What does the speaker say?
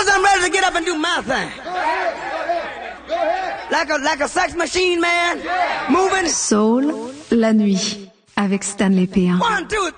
I'm ready to get up and do my thing. Like a sex machine, man. Moving. Soul, la nuit, avec Stanley P1. 1, 2,